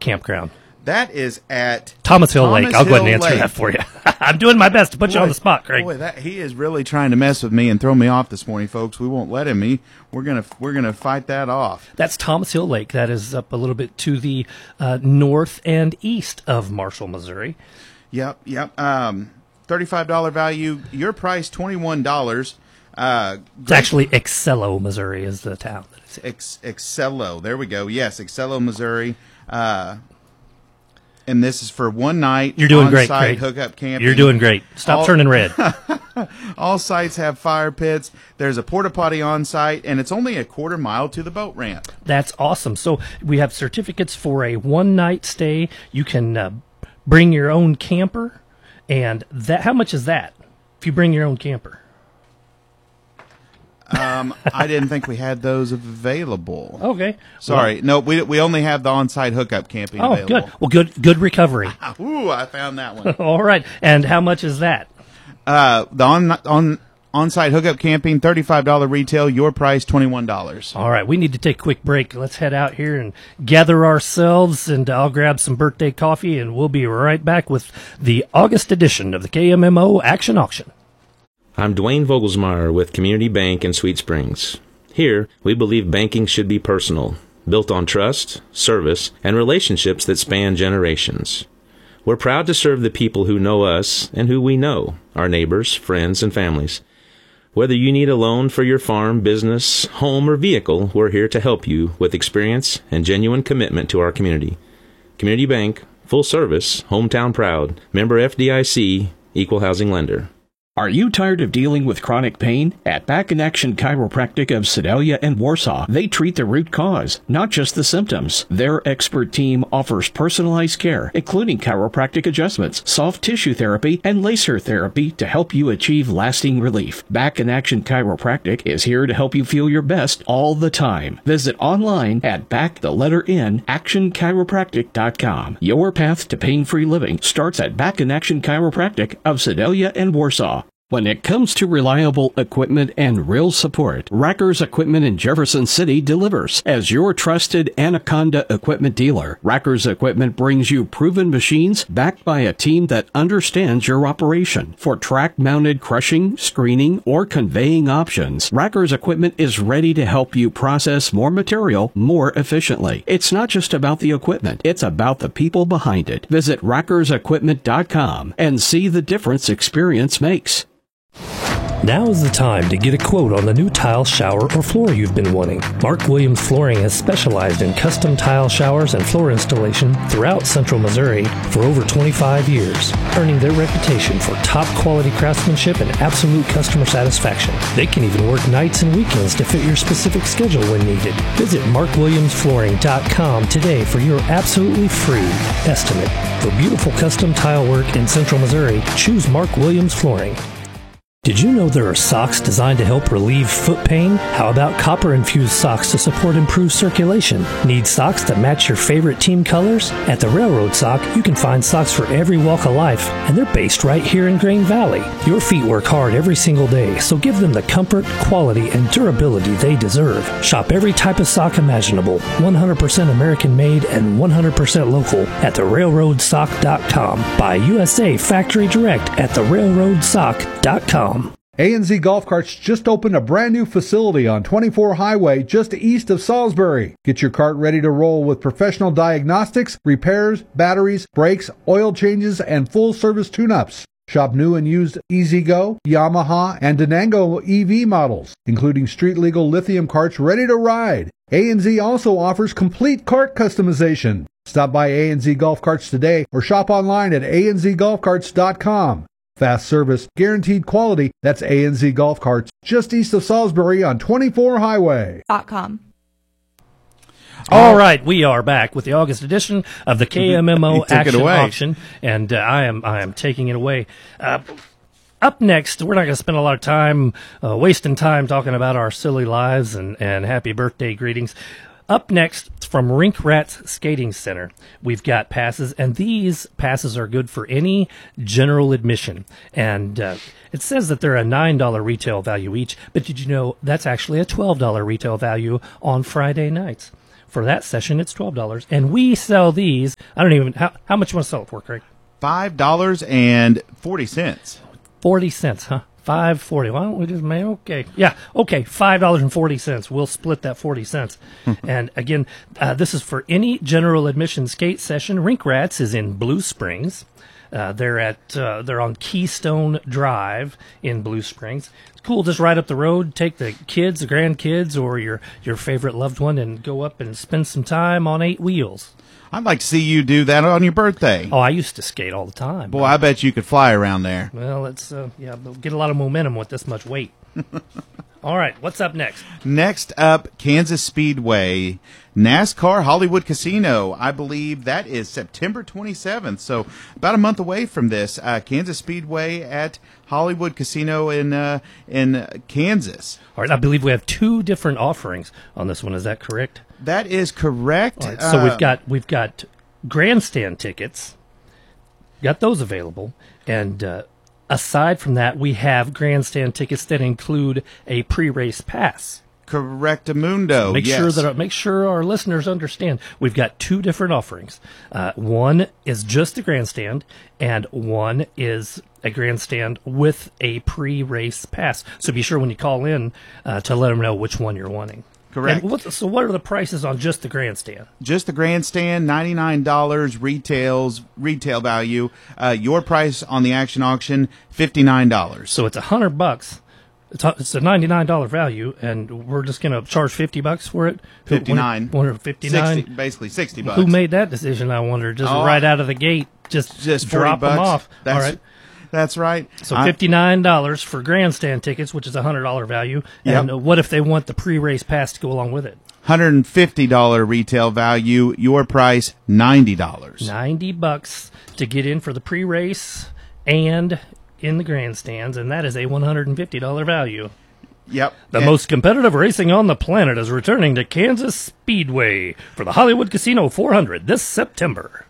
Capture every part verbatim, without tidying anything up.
campground? That is at Thomas Hill Thomas Lake. I'll go ahead and Hill answer Lake. that for you. I'm doing my best to put boy, you on the spot, Craig. Boy, that, he is really trying to mess with me and throw me off this morning, folks. We won't let him. Me. We're gonna we're gonna fight that off. That's Thomas Hill Lake. That is up a little bit to the uh, north and east of Marshall, Missouri. Yep, yep. Um, thirty-five dollars value. Your price twenty-one dollars. Uh, It's actually Excello, Missouri, is the town. That it's in. Ex- Excello. There we go. Yes, Excello, Missouri. Uh, and this is for one night. You're doing great, on-site Craig. hookup camping. You're doing great. Stop All- turning red. All sites have fire pits. There's a porta potty on site, and it's only a quarter mile to the boat ramp. That's awesome. So we have certificates for a one-night stay. You can uh, bring your own camper, and that. How much is that if you bring your own camper? Um, I didn't think we had those available. Okay. Sorry, no, we we only have the on-site hookup camping Well, oh, available. good. Well, good. Good recovery. Ooh, I found that one. All right. And how much is that? Uh, the on on on-site hookup camping, thirty-five dollars retail. Your price, twenty-one dollars. All right. We need to take a quick break. Let's head out here and gather ourselves, and I'll grab some birthday coffee, and we'll be right back with the August edition of the K M M O Action Auction. I'm Dwayne Vogelsmeyer with Community Bank in Sweet Springs. Here, we believe banking should be personal, built on trust, service, and relationships that span generations. We're proud to serve the people who know us and who we know, our neighbors, friends, and families. Whether you need a loan for your farm, business, home, or vehicle, we're here to help you with experience and genuine commitment to our community. Community Bank, full service, hometown proud, member F D I C, equal housing lender. Are you tired of dealing with chronic pain? At Back in Action Chiropractic of Sedalia and Warsaw, they treat the root cause, not just the symptoms. Their expert team offers personalized care, including chiropractic adjustments, soft tissue therapy, and laser therapy to help you achieve lasting relief. Back in Action Chiropractic is here to help you feel your best all the time. Visit online at back the letter N action chiropractic dot com. Your path to pain-free living starts at Back in Action Chiropractic of Sedalia and Warsaw. When it comes to reliable equipment and real support, Rackers Equipment in Jefferson City delivers. As your trusted Anaconda equipment dealer, Rackers Equipment brings you proven machines backed by a team that understands your operation. For track-mounted crushing, screening, or conveying options, Rackers Equipment is ready to help you process more material more efficiently. It's not just about the equipment, it's about the people behind it. Visit rackers equipment dot com and see the difference experience makes. Now is the time to get a quote on the new tile, shower, or floor you've been wanting. Mark Williams Flooring has specialized in custom tile showers and floor installation throughout Central Missouri for over twenty-five years, earning their reputation for top-quality craftsmanship and absolute customer satisfaction. They can even work nights and weekends to fit your specific schedule when needed. Visit mark williams flooring dot com today for your absolutely free estimate. For beautiful custom tile work in Central Missouri, choose Mark Williams Flooring. Did you know there are socks designed to help relieve foot pain? How about copper-infused socks to support improved circulation? Need socks that match your favorite team colors? At the Railroad Sock, you can find socks for every walk of life, and they're based right here in Grain Valley. Your feet work hard every single day, so give them the comfort, quality, and durability they deserve. Shop every type of sock imaginable, one hundred percent American-made and one hundred percent local at the railroad sock dot com. Buy U S A Factory Direct at the railroad sock dot com. A and Z Golf Carts just opened a brand new facility on twenty-four Highway just east of Salisbury. Get your cart ready to roll with professional diagnostics, repairs, batteries, brakes, oil changes, and full-service tune-ups. Shop new and used E-Z-Go, Yamaha, and Denango E V models, including street-legal lithium carts ready to ride. A and Z also offers complete cart customization. Stop by A and Z Golf Carts today or shop online at a n z golf carts dot com. Fast service, guaranteed quality. That's A and Z Golf Carts, just east of Salisbury on twenty-four Highway. Dot com. All right, we are back with the August edition of the K M M O Action away. Auction, and uh, I am I am taking it away. Uh, up next, we're not going to spend a lot of time uh, wasting time talking about our silly lives and, and happy birthday greetings. Up next, from Rink Rats Skating Center, we've got passes, and these passes are good for any general admission. And uh, it says that they're a nine dollars retail value each, but did you know that's actually a twelve dollars retail value on Friday nights? For that session, it's twelve dollars. And we sell these. I don't even, how, how much you want to sell it for, Craig? five dollars and forty cents. forty cents, huh? five forty. Why don't we just make, okay. Yeah, okay, five dollars and forty cents. We'll split that forty cents. And again, uh, this is for any general admission skate session. Rink Rats is in Blue Springs. Uh, they're at uh, they're on Keystone Drive in Blue Springs. It's cool, just right up the road. Take the kids, the grandkids, or your your favorite loved one, and go up and spend some time on eight wheels. I'd like to see you do that on your birthday. Oh, I used to skate all the time. Boy, I bet you could fly around there. Well, it's uh, yeah, we'll get a lot of momentum with this much weight. All right, what's up next? Next up, Kansas Speedway, NASCAR Hollywood Casino. I believe that is September twenty-seventh, so about a month away from this. Uh, Kansas Speedway at Hollywood Casino in uh, in Kansas. All right, I believe we have two different offerings on this one. Is that correct? That is correct. All right, so uh, we've got we've got grandstand tickets, got those available, and uh, aside from that, we have grandstand tickets that include a pre-race pass. Correctamundo. Make yes. sure that our, make sure our listeners understand we've got two different offerings. Uh, one is just the grandstand, and one is a grandstand with a pre-race pass. So be sure when you call in uh, to let them know which one you're wanting. Correct. And what, so what are the prices on just the grandstand? Just the grandstand, ninety-nine dollars retails retail value. Uh, your price on the action auction, fifty-nine dollars. So it's a hundred bucks. It's a, it's a ninety-nine dollar value, and we're just going to charge fifty bucks for it. Fifty-nine. Wonder fifty-nine. sixty, basically sixty bucks. Who made that decision? I wonder. Just Oh, right out of the gate, just just forty drop bucks. them off. That's, All right. That's right. So I- fifty-nine dollars for grandstand tickets, which is a hundred dollar value. Yep. And uh, what if they want the pre-race pass to go along with it? one hundred fifty dollars retail value. Your price, ninety dollars. Ninety bucks to get in for the pre-race and in the grandstands, and that is a one hundred and fifty dollar value. Yep. The And- most competitive racing on the planet is returning to Kansas Speedway for the Hollywood Casino four hundred this September.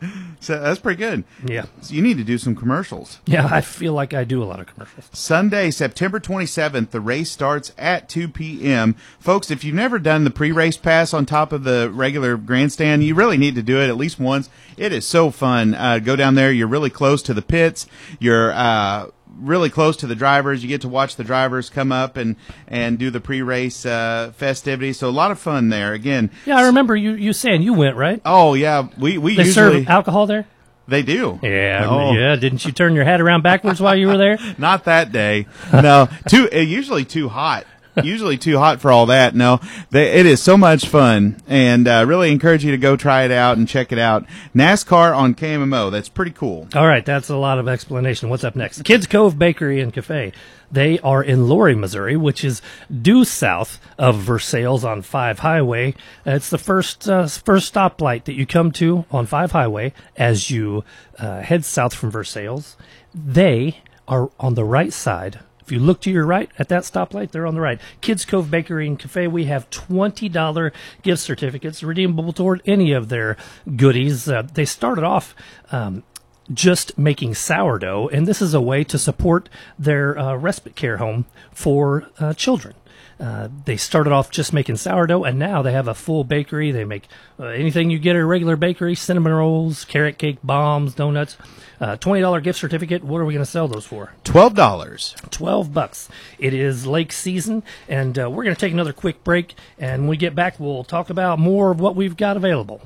So that's pretty good. Yeah. So you need to do some commercials. Yeah, I feel like I do a lot of commercials. Sunday, September twenty-seventh, the race starts at two p.m. Folks, if you've never done the pre-race pass on top of the regular grandstand, you really need to do it at least once. It is so fun. Uh, go down there. You're really close to the pits. You're uh, really close to the drivers. You get to watch the drivers come up and, and do the pre-race uh, festivities. So a lot of fun there. Again, Yeah, I remember you, you saying you went, right? oh, yeah, we, we They usually... serve alcohol there? They do. Yeah, Oh. yeah. Didn't you turn your hat around backwards while you were there? Not that day. No, too uh, usually too hot. Usually too hot for all that. No, they, it is so much fun, and uh, really encourage you to go try it out and check it out. NASCAR on K M M O. That's pretty cool. All right, that's a lot of explanation. What's up next? Kids Cove Bakery and Cafe. They are in Laurie, Missouri, which is due south of Versailles on five Highway. It's the first uh, first stoplight that you come to on five Highway as you uh, head south from Versailles. They are on the right side. If you look to your right at that stoplight, they're on the right. Kids Cove Bakery and Cafe, we have twenty dollar gift certificates redeemable toward any of their goodies. Uh, they started off um, just making sourdough, and this is a way to support their uh, respite care home for uh, children. Uh, they started off just making sourdough, and now they have a full bakery. They make uh, anything you get at a regular bakery, cinnamon rolls, carrot cake, bombs, donuts. Uh, twenty dollar gift certificate. What are we going to sell those for? Twelve dollars. twelve bucks. It is lake season, and uh, we're going to take another quick break, and when we get back, we'll talk about more of what we've got available.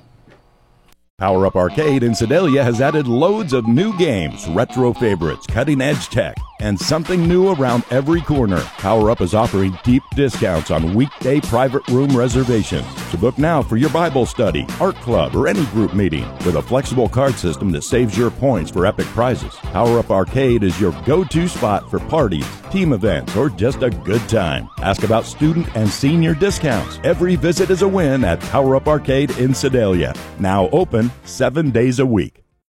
Power Up Arcade in Sedalia has added loads of new games, retro favorites, cutting-edge tech, and something new around every corner. Power Up is offering deep discounts on weekday private room reservations. So book now for your Bible study, art club, or any group meeting with a flexible card system that saves your points for epic prizes. Power Up Arcade is your go-to spot for parties, team events, or just a good time. Ask about student and senior discounts. Every visit is a win at Power Up Arcade in Sedalia. Now open seven days a week.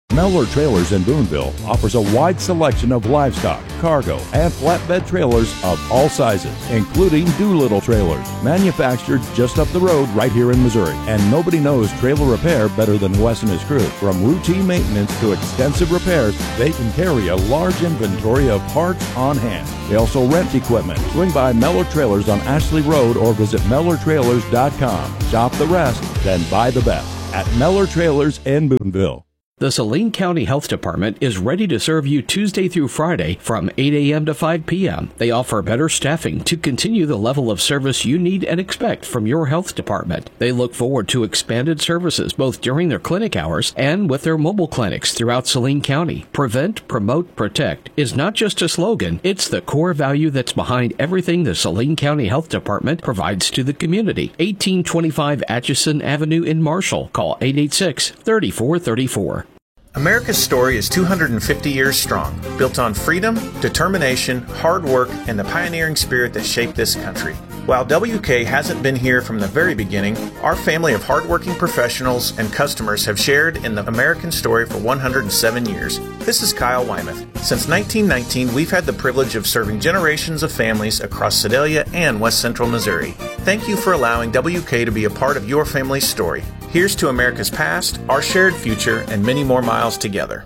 Mellor Trailers in Boonville offers a wide selection of livestock, cargo, and flatbed trailers of all sizes, including Doolittle trailers, manufactured just up the road right here in Missouri. And nobody knows trailer repair better than Wes and his crew. From routine maintenance to extensive repairs, they can carry a large inventory of parts on hand. They also rent equipment. Swing by Mellor Trailers on Ashley Road or visit Mellor Trailers dot com. Shop the rest, then buy the best at Mellor Trailers in Boonville. The Saline County Health Department is ready to serve you Tuesday through Friday from eight a.m. to five p.m. They offer better staffing to continue the level of service you need and expect from your health department. They look forward to expanded services both during their clinic hours and with their mobile clinics throughout Saline County. Prevent, promote, protect is not just a slogan, it's the core value that's behind everything the Saline County Health Department provides to the community. eighteen twenty-five Atchison Avenue in Marshall. Call eight eight six, three four three four. America's story is two hundred fifty years strong, built on freedom, determination, hard work, and the pioneering spirit that shaped this country. While W K hasn't been here from the very beginning, our family of hardworking professionals and customers have shared in the American story for one hundred seven years. This is Kyle Wymuth. Since nineteen nineteen, we've had the privilege of serving generations of families across Sedalia and West Central Missouri. Thank you for allowing W K to be a part of your family's story. Here's to America's past, our shared future, and many more miles together.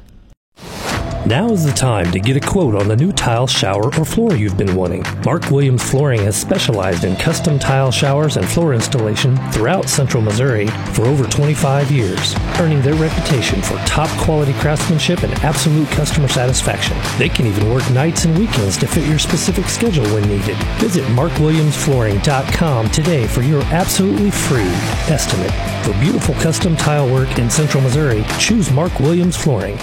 Now is the time to get a quote on the new tile, shower, or floor you've been wanting. Mark Williams Flooring has specialized in custom tile showers and floor installation throughout Central Missouri for over twenty-five years, earning their reputation for top quality craftsmanship and absolute customer satisfaction. They can even work nights and weekends to fit your specific schedule when needed. Visit mark williams flooring dot com today for your absolutely free estimate. For beautiful custom tile work in Central Missouri, choose Mark Williams Flooring.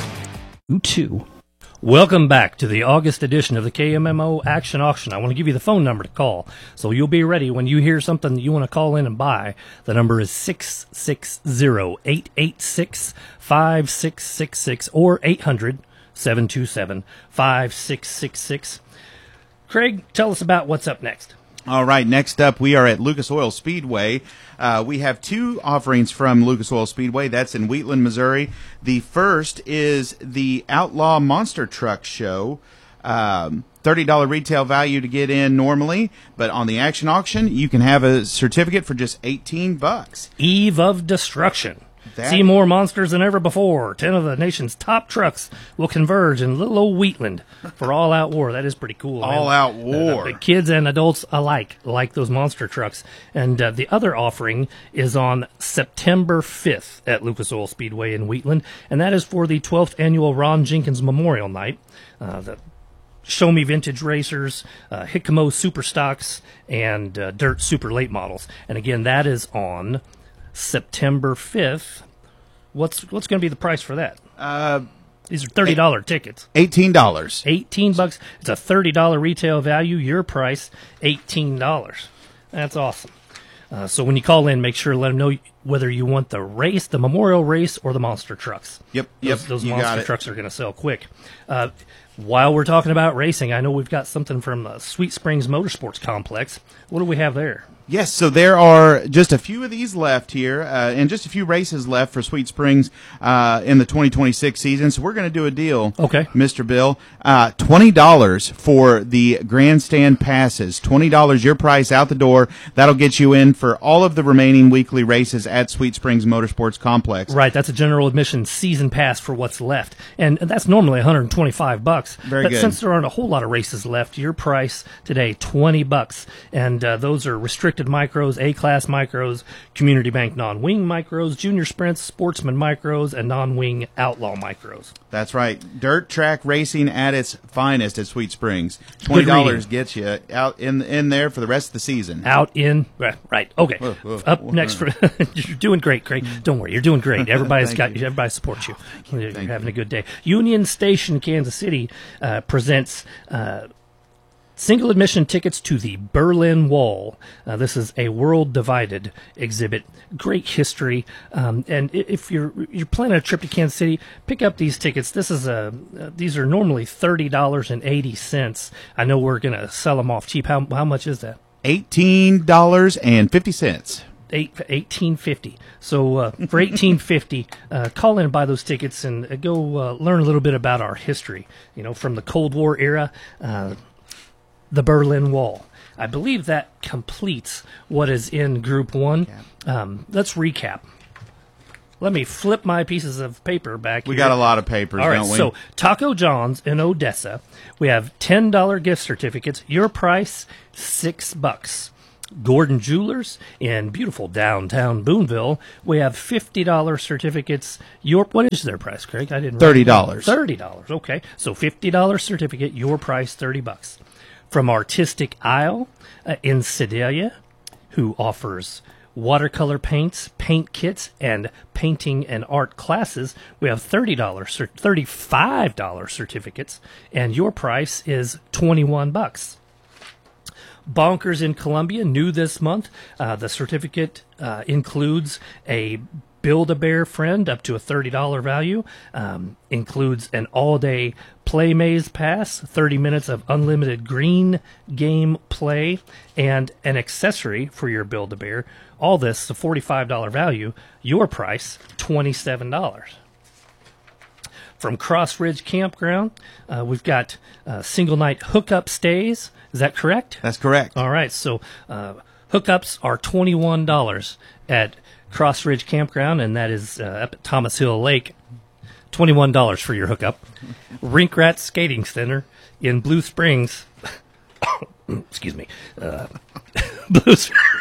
Two. Welcome back to the August edition of the K M M O Action Auction. I want to give you the phone number to call, so you'll be ready when you hear something that you want to call in and buy. The number is six six zero, eight eight six, five six six six or eight hundred, seven two seven, five six six six. Craig, tell us about what's up next. All right, next up, we are at Lucas Oil Speedway. Uh, we have two offerings from Lucas Oil Speedway. That's in Wheatland, Missouri. The first is the Outlaw Monster Truck Show. Um, thirty dollars retail value to get in normally, but on the action auction, you can have a certificate for just eighteen bucks. Eve of Destruction. That See more monsters than ever before. Ten of the nation's top trucks will converge in little old Wheatland for all-out war. That is pretty cool. man. All-out Uh, war. the kids and adults alike like those monster trucks. And uh, the other offering is on September fifth at Lucas Oil Speedway in Wheatland, and that is for the twelfth annual Ron Jenkins Memorial Night. Uh, the Show Me Vintage Racers, uh, Hikamo Super Stocks, and uh, Dirt Super Late Models. And again, that is on September fifth. What's what's going to be the price for that? Uh, These are thirty dollars tickets. eighteen dollars. eighteen bucks. It's a thirty dollars retail value. Your price, eighteen dollars. That's awesome. Uh, so when you call in, make sure to let them know whether you want the race, the memorial race, or the monster trucks. Yep, yep, Those, those you got monster it. trucks are going to sell quick. Uh, while we're talking about racing, I know we've got something from uh, Sweet Springs Motorsports Complex. What do we have there? Yes, so there are just a few of these left here, uh, and just a few races left for Sweet Springs uh, in the twenty twenty-six season. So we're going to do a deal, Okay. Mister Bill. Uh, twenty dollars for the grandstand passes. twenty dollars your price out the door. That'll get you in for all of the remaining weekly races at Sweet Springs Motorsports Complex. Right, that's a general admission season pass for what's left, and that's normally one hundred twenty-five bucks. Very but good. Since there aren't a whole lot of races left, your price today twenty bucks, and uh, those are restricted micros, A-class micros, Community Bank non-wing micros, Junior Sprints, Sportsman micros, and non-wing Outlaw micros. That's right. Dirt track racing at its finest at Sweet Springs. twenty dollars gets you out in in there for the rest of the season. Out in right, right. Okay. Whoa, whoa, Up whoa, next whoa. for you're doing great, Craig. Don't worry, you're doing great. Everybody's Thank got you. everybody supports you. You're Thank having you. a good day. Union Station, Kansas City, uh, presents. Uh, Single admission tickets to the Berlin Wall. Uh, this is a world divided exhibit. Great history. Um, and i- if you're you're planning a trip to Kansas City, pick up these tickets. This is a uh, these are normally thirty dollars and eighty cents. I know we're gonna sell them off cheap. How how much is that? eighteen dollars and fifty cents. eight, eighteen fifty. So uh, for eighteen fifty, uh, call in and buy those tickets and uh, go uh, learn a little bit about our history. You know, from the Cold War era, uh, the Berlin Wall. I believe that completes what is in Group One. Um, let's recap. Let me flip my pieces of paper back We here. got a lot of papers, All right, don't we? so Taco John's in Odessa, we have ten dollar gift certificates. Your price, six bucks. Gordon Jewelers in beautiful downtown Boonville, we have fifty dollar certificates. Your what is their price, Craig? I didn't. thirty dollars. Thirty dollars. Okay, so fifty dollar certificate. Your price, thirty bucks. From Artistic Isle uh, in Sedalia, who offers watercolor paints, paint kits, and painting and art classes, we have thirty dollars, thirty-five dollar certificates, and your price is twenty-one bucks. Bonkers in Columbia, new this month. Uh, the certificate uh, includes a Build-A-Bear friend up to a thirty dollar value, um, includes an all-day play maze pass, thirty minutes of unlimited green game play, and an accessory for your Build-A-Bear. All this, a forty-five dollar value. Your price, twenty-seven dollars. From Cross Ridge Campground, uh, we've got uh, single-night hookup stays. Is that correct? That's correct. All right, so uh, hookups are twenty-one dollars at Cross Ridge Campground, and that is uh, up at Thomas Hill Lake. twenty-one dollars for your hookup. Rink Rat Skating Center in Blue Springs. Excuse me. Uh, Blue,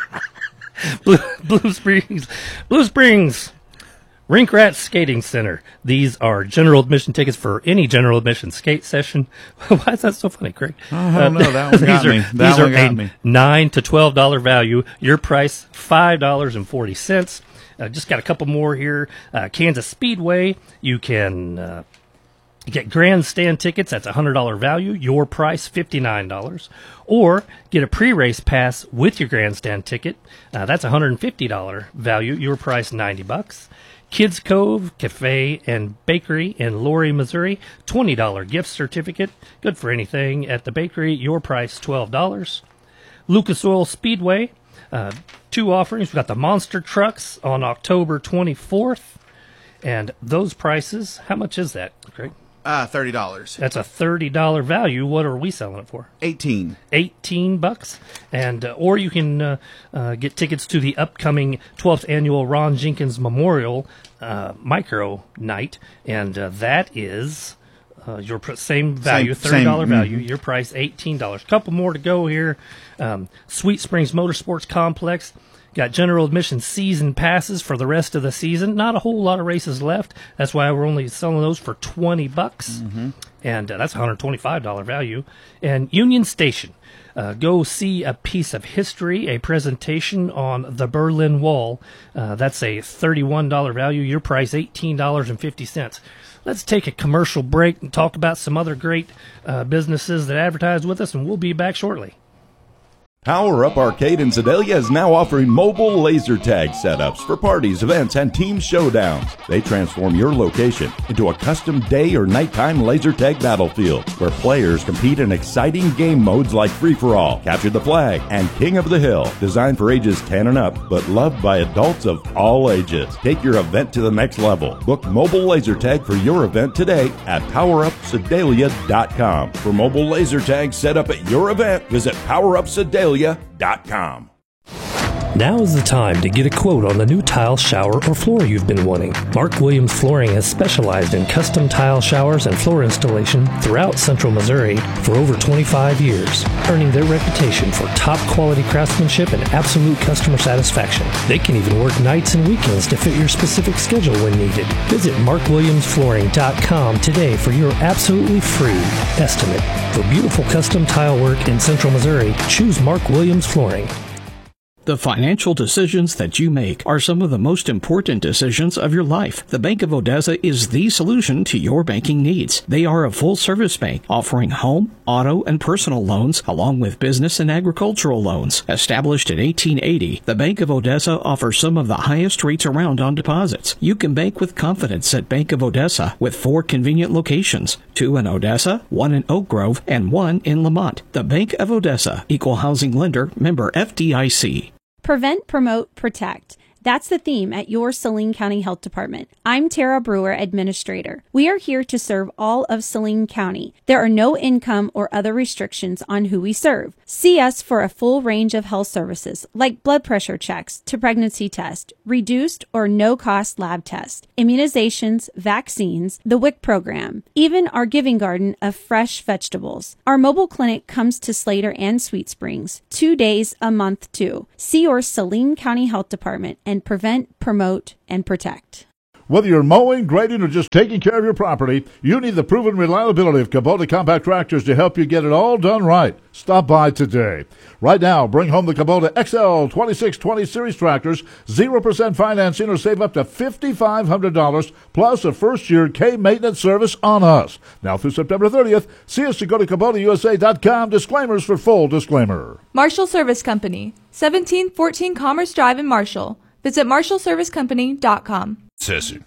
Blue, Blue Springs. Blue Springs. Rink Rat Skating Center. These are general admission tickets for any general admission skate session. Why is that so funny, Craig? I don't know. That one got these me. Are, That these one are got a me. nine to twelve dollar value. Your price five dollars and forty cents. Uh, just got a couple more here. Uh, Kansas Speedway. You can uh, get grandstand tickets. That's a hundred dollar value. Your price fifty nine dollars. Or get a pre-race pass with your grandstand ticket. Uh, that's a hundred and fifty dollar value. Your price ninety bucks. Kids Cove Cafe and Bakery in Laurie, Missouri, twenty dollar gift certificate. Good for anything at the bakery. Your price, twelve dollars. Lucas Oil Speedway, uh, two offerings. We've got the monster trucks on October twenty-fourth. And those prices, how much is that, Craig? Uh, thirty dollars. That's a thirty dollar value. What are we selling it for? eighteen. eighteen bucks. And uh, or you can uh, uh, get tickets to the upcoming twelfth annual Ron Jenkins Memorial uh, Micro Night, and uh, that is uh, your pr- same value, Same- thirty dollar same, value. mhm. Your price eighteen dollars. Couple more to go here. Um, Sweet Springs Motorsports Complex. Got general admission season passes for the rest of the season. Not a whole lot of races left. That's why we're only selling those for twenty bucks, Mm-hmm. and uh, that's a one hundred twenty-five dollar value. And Union Station, uh, go see a piece of history, a presentation on the Berlin Wall. Uh, that's a thirty-one dollar value. Your price eighteen dollars and fifty cents. Let's take a commercial break and talk about some other great uh, businesses that advertise with us, and we'll be back shortly. Power Up Arcade in Sedalia is now offering mobile laser tag setups for parties, events, and team showdowns. They transform your location into a custom day or nighttime laser tag battlefield where players compete in exciting game modes like Free-for-All, Capture the Flag, and King of the Hill. Designed for ages ten and up, but loved by adults of all ages. Take your event to the next level. Book mobile laser tag for your event today at power up sedalia dot com. For mobile laser tag set up at your event, visit power up sedalia dot com. Now is the time to get a quote on the new tile, shower, or floor you've been wanting. Mark Williams Flooring has specialized in custom tile showers and floor installation throughout Central Missouri for over twenty-five years, earning their reputation for top quality craftsmanship and absolute customer satisfaction. They can even work nights and weekends to fit your specific schedule when needed. Visit mark williams flooring dot com today for your absolutely free estimate. For beautiful custom tile work in Central Missouri, choose Mark Williams Flooring. The financial decisions that you make are some of the most important decisions of your life. The Bank of Odessa is the solution to your banking needs. They are a full-service bank offering home, auto, and personal loans along with business and agricultural loans. Established in eighteen eighty, the Bank of Odessa offers some of the highest rates around on deposits. You can bank with confidence at Bank of Odessa with four convenient locations, two in Odessa, one in Oak Grove, and one in Lamont. The Bank of Odessa, Equal Housing Lender, member F D I C. Prevent, Promote, Protect. That's the theme at your Saline County Health Department. I'm Tara Brewer, Administrator. We are here to serve all of Saline County. There are no income or other restrictions on who we serve. See us for a full range of health services like blood pressure checks to pregnancy test, reduced or no-cost lab tests, immunizations, vaccines, the W I C program, even our giving garden of fresh vegetables. Our mobile clinic comes to Slater and Sweet Springs, two days a month too. See your Saline County Health Department and prevent, promote, and protect. Whether you're mowing, grading, or just taking care of your property, you need the proven reliability of Kubota compact tractors to help you get it all done right. Stop by today. Right now, bring home the Kubota X L twenty-six twenty Series tractors, zero percent financing, or save up to five thousand five hundred dollars, plus a first-year K-maintenance service on us. Now through September thirtieth, see us to go to Kubota U S A dot com. Disclaimers for full disclaimer. Marshall Service Company, seventeen fourteen Commerce Drive in Marshall. Visit marshall service company dot com. Sissy.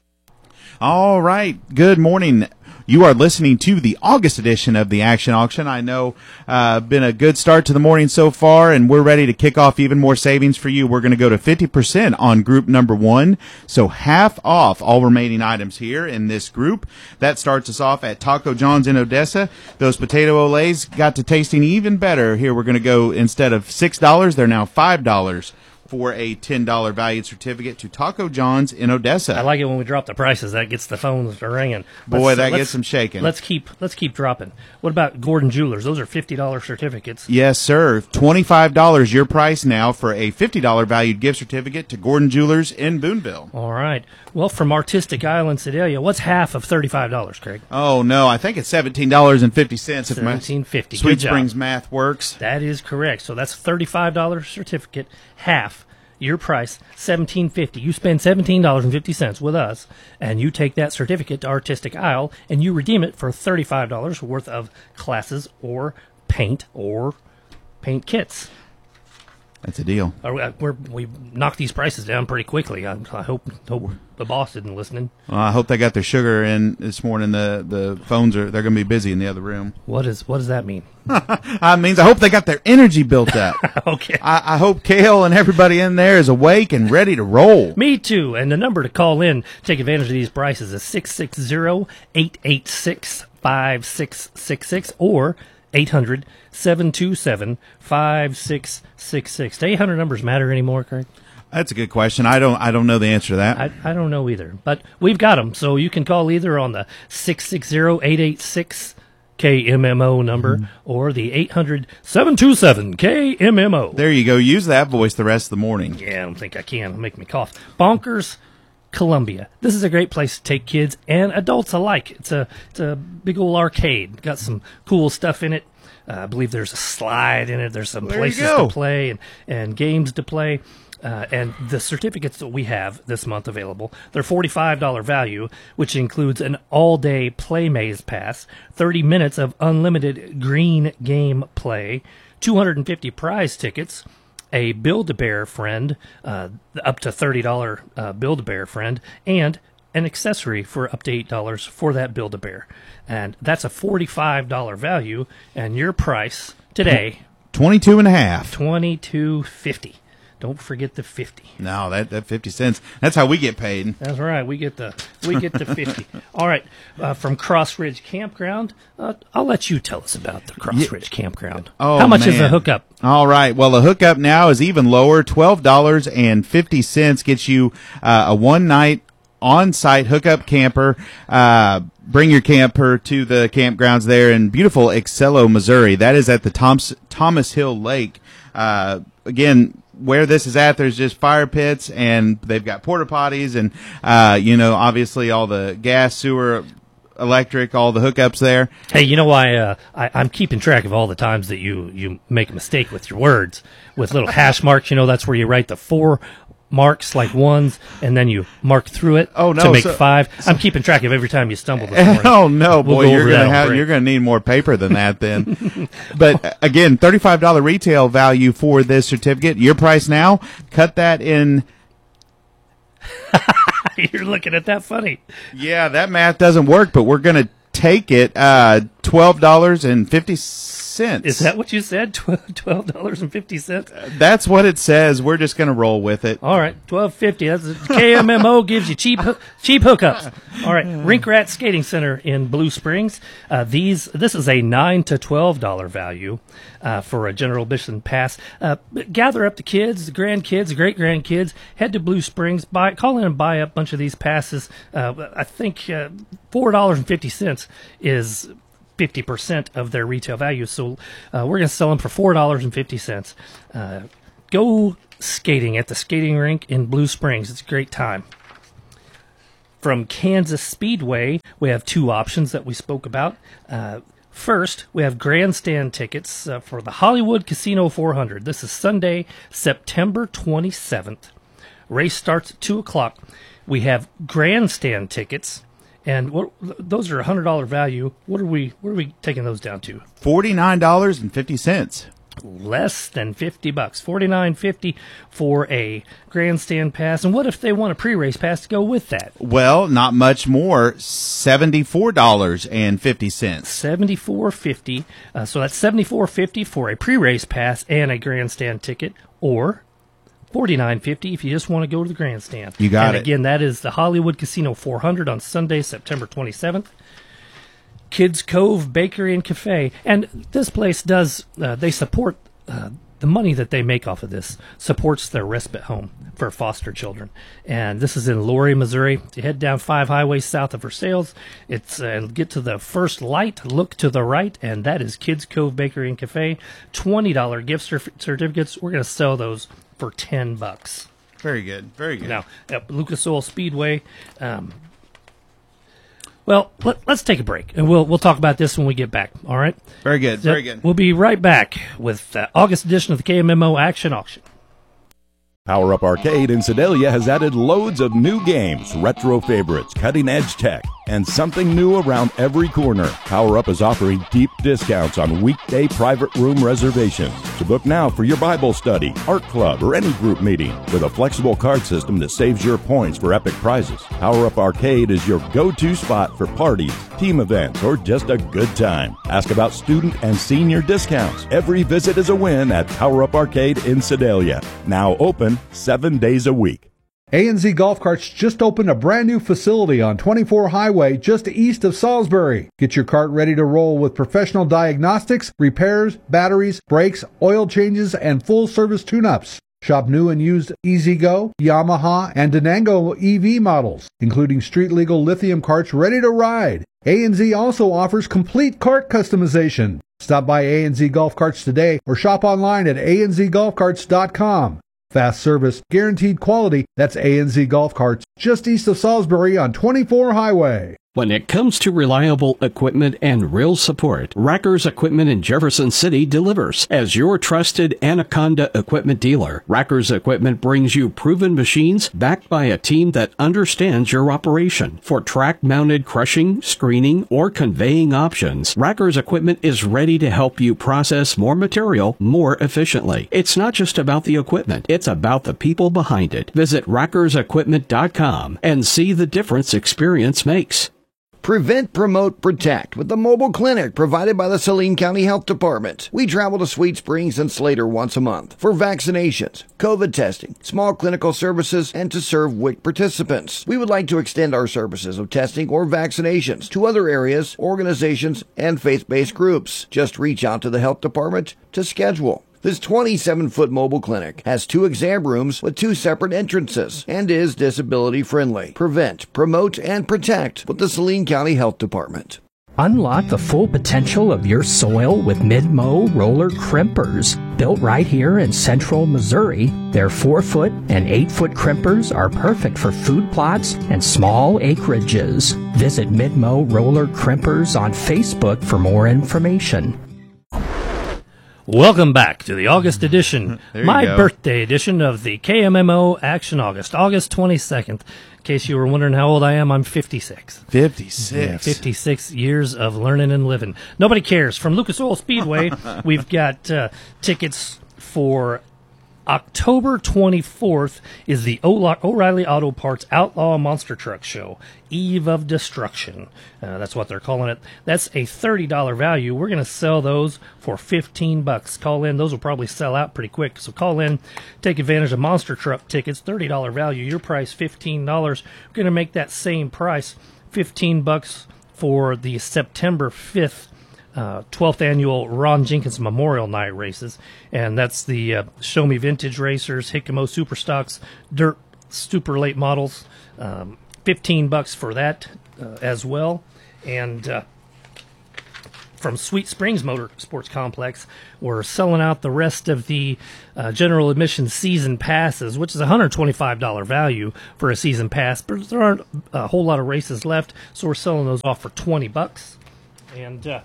All right. Good morning. You are listening to the August edition of the Action Auction. I know uh been a good start to the morning so far, and we're ready to kick off even more savings for you. We're going to go to fifty percent on group number one, so half off all remaining items here in this group. That starts us off at Taco John's in Odessa. Those potato olays got to tasting even better. Here we're going to go, instead of six dollars, they're now five dollars. For a ten dollars valued certificate to Taco John's in Odessa. I like it when we drop the prices. That gets the phones ringing. Boy, let's, that let's, gets them shaking. Let's keep let's keep dropping. What about Gordon Jewelers? Those are fifty dollars certificates. Yes, sir. twenty-five dollars your price now for a fifty dollars valued gift certificate to Gordon Jewelers in Boonville. All right. Well, from Artistic Island, Sedalia, what's half of thirty-five dollars, Craig? Oh, no. I think it's seventeen dollars and fifty cents. seventeen fifty. Sweet Good job. Springs math works. That is correct. So that's a thirty-five dollars certificate, half. Your price, seventeen fifty. You spend seventeen dollars and fifty cents with us, and you take that certificate to Artistic Isle, and you redeem it for thirty-five dollars worth of classes or paint or paint kits. That's a deal. Uh, we're, we knocked these prices down pretty quickly. I, I hope, hope the boss isn't listening. Well, I hope they got their sugar in this morning. The the phones are they're going to be busy in the other room. What is what does that mean? I means I hope they got their energy built up. Okay. I, I hope Kale and everybody in there is awake and ready to roll. Me too. And the number to call in, take advantage of these prices, is six six zero, eight eight six, five six six six or eight hundred, seven two seven, five six six six. Do eight hundred numbers matter anymore, Craig? That's a good question. I don't I don't know the answer to that. I, I don't know either. But we've got them, so you can call either on the six six zero, eight eight six, K M M O number mm-hmm. or the eight hundred, seven two seven, K M M O. There you go. Use that voice the rest of the morning. Yeah, I don't think I can. It'll make me cough. Bonkers Columbia. This is a great place to take kids and adults alike. It's a it's a big old arcade. Got some cool stuff in it. Uh, I believe there's a slide in it. There's some there places to play and, and games to play. Uh, and the certificates that we have this month available, they're forty-five dollars value, which includes an all-day Play Maze Pass, thirty minutes of unlimited green game play, two hundred fifty prize tickets, a Build-A-Bear friend, uh, up to thirty dollars uh, Build-A-Bear friend, and an accessory for up to eight dollars for that Build-A-Bear. And that's a forty-five dollars value, and your price today, twenty-two and a half. twenty-two fifty. Don't forget the fifty. No, that, that fifty cents. That's how we get paid. That's right. We get the we get the fifty. All right. Uh, from Cross Ridge Campground, uh, I'll let you tell us about the Cross Ridge Campground. Oh, how much man. is the hookup? All right. Well, the hookup now is even lower. twelve dollars and fifty cents gets you uh, a one night on-site hookup camper. Uh, bring your camper to the campgrounds there in beautiful Excello, Missouri. That is at the Thomas, Thomas Hill Lake. Uh, again, where this is at, there's just fire pits, and they've got porta potties, and uh, you know, obviously all the gas, sewer, electric, all the hookups there. Hey, you know why uh, I, I'm keeping track of all the times that you you make a mistake with your words with little hash marks. You know, that's where you write the four marks like ones, and then you mark through it oh, no, to make so, five. I'm keeping track of every time you stumble this morning. Oh no, boy, we'll go you're gonna have break. You're gonna need more paper than that then. But again, thirty-five dollars retail value for this certificate. Your price now, cut that in. You're looking at that funny. Yeah, that math doesn't work, but we're gonna take it. Uh, twelve dollars and fifty cents. cents. Is that what you said? twelve dollars and fifty cents? That's what it says. We're just going to roll with it. All right, twelve fifty. That's K M M O gives you cheap cheap hookups. All right, Rink Rat Skating Center in Blue Springs. Uh, these this is a nine to twelve dollar value uh, for a general admission pass. Uh, gather up the kids, the grandkids, the great grandkids. Head to Blue Springs. Buy call in and buy a bunch of these passes. Uh, I think uh, four dollars and fifty cents is fifty percent of their retail value. So uh, we're going to sell them for four dollars and fifty cents. Uh, go skating at the skating rink in Blue Springs. It's a great time. From Kansas Speedway, we have two options that we spoke about. Uh, first, we have grandstand tickets uh, for the Hollywood Casino four hundred. This is Sunday, September twenty-seventh. Race starts at two o'clock. We have grandstand tickets. And what, those are a one hundred dollars value. What are we what are we taking those down to? forty-nine dollars and fifty cents. Less than fifty bucks. forty-nine fifty for a grandstand pass. And what if they want a pre-race pass to go with that? Well, not much more. seventy-four dollars and fifty cents. seventy-four fifty. Uh, so that's seventy-four fifty for a pre-race pass and a grandstand ticket, or forty-nine fifty if you just want to go to the grandstand. You got and it. And again, that is the Hollywood Casino four hundred on Sunday, September twenty-seventh. Kids Cove Bakery and Cafe. And this place does, uh, they support, uh, the money that they make off of this supports their respite home for foster children. And this is in Laurie, Missouri. You head down five highways south of Versailles. It's, uh, get to the first light, look to the right, and that is Kids Cove Bakery and Cafe. twenty dollars gift certificates. We're going to sell those for ten bucks. Very good. Very good. Now, at Lucas Oil Speedway, um, well, let, let's take a break, and we'll we'll talk about this when we get back. All right? Very good. Very good. We'll be right back with the August edition of the K M M O Action Auction. Power Up Arcade in Sedalia has added loads of new games, retro favorites, cutting-edge tech, and something new around every corner. Power Up is offering deep discounts on weekday private room reservations. To book now for your Bible study, art club, or any group meeting with a flexible card system that saves your points for epic prizes. Power Up Arcade is your go-to spot for parties, team events, or just a good time. Ask about student and senior discounts. Every visit is a win at Power Up Arcade in Sedalia. Now open seven days a week. A and Z Golf Carts just opened a brand new facility on twenty-four Highway just east of Salisbury. Get your cart ready to roll with professional diagnostics, repairs, batteries, brakes, oil changes, and full service tune-ups. Shop new and used E-Z-Go, Yamaha, and Denango E V models, including street-legal lithium carts ready to ride. A and Z also offers complete cart customization. Stop by A and Z Golf Carts today or shop online at a n z golf carts dot com. Fast service, guaranteed quality. That's A and Z Golf Carts, just east of Salisbury on twenty-four Highway. When it comes to reliable equipment and real support, Rackers Equipment in Jefferson City delivers. As your trusted Anaconda equipment dealer, Rackers Equipment brings you proven machines backed by a team that understands your operation. For track-mounted crushing, screening, or conveying options, Rackers Equipment is ready to help you process more material more efficiently. It's not just about the equipment, it's about the people behind it. Visit rackers equipment dot com and see the difference experience makes. Prevent, Promote, Protect with the mobile clinic provided by the Saline County Health Department. We travel to Sweet Springs and Slater once a month for vaccinations, COVID testing, small clinical services, and to serve W I C participants. We would like to extend our services of testing or vaccinations to other areas, organizations, and faith-based groups. Just reach out to the Health Department to schedule. This twenty-seven foot mobile clinic has two exam rooms with two separate entrances and is disability friendly. Prevent, Promote, and Protect with the Saline County Health Department. Unlock the full potential of your soil with Mid-Mow roller crimpers. Built right here in central Missouri, their four foot and eight foot crimpers are perfect for food plots and small acreages. Visit Mid-Mow roller crimpers on Facebook for more information. Welcome back to the August edition, my go. birthday edition of the K M M O Action August, August twenty-second. In case you were wondering how old I am, I'm fifty-six. fifty-six. Yeah, fifty-six years of learning and living. Nobody cares. From Lucas Oil Speedway, we've got uh, tickets for October twenty-fourth is the O'Reilly Auto Parts Outlaw Monster Truck Show, Eve of Destruction. Uh, that's what they're calling it. That's a thirty dollars value. We're going to sell those for fifteen bucks. Call in. Those will probably sell out pretty quick. So call in, take advantage of monster truck tickets, thirty dollars value. Your price, fifteen dollars. We're going to make that same price, fifteen bucks for the September fifth Uh, twelfth annual Ron Jenkins Memorial Night races, and that's the uh, Show Me Vintage Racers, Hikimo Superstocks, Dirt Super Late Models. Um, fifteen bucks for that uh, as well. And uh, from Sweet Springs Motorsports Complex, we're selling out the rest of the uh, general admission season passes, which is a one hundred twenty-five dollars value for a season pass, but there aren't a whole lot of races left, so we're selling those off for twenty bucks. And uh,